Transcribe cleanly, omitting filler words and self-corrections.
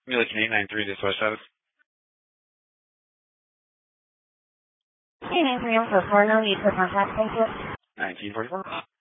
You're looking 893 dispatch status. 893 for 4 no need for contact, thank you. 1944.